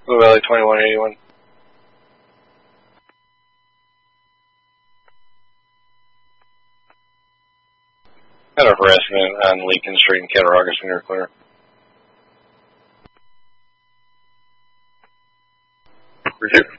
Blue Valley 2181. Got a harassment on Lincoln Street in Cattaraugus, and you're clear. Review.